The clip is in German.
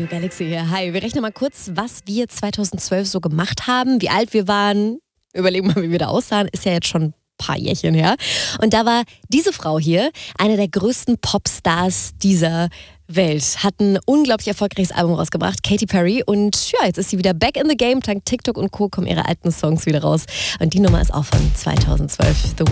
Galaxy hier. Hi, wir rechnen mal kurz, was wir 2012 so gemacht haben, wie alt wir waren. Überlegen mal, wie wir da aussahen. Ist ja jetzt schon ein paar Jährchen her. Und da war diese Frau hier, eine der größten Popstars dieser Welt. Hat ein unglaublich erfolgreiches Album rausgebracht, Katy Perry. Und ja, jetzt ist sie wieder back in the game. Dank TikTok und Co. kommen ihre alten Songs wieder raus. Und die Nummer ist auch von 2012. The